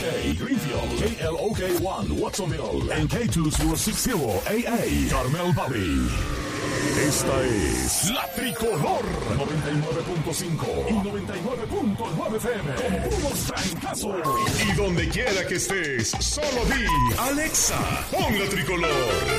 Greenfield, KLOK1, Watsonville, and K2060 AA, Carmel Valley. Esta es La Tricolor 99.5 y 99.9 FM con puros trancazos. Y donde quiera que estés, solo di Alexa, pon La Tricolor.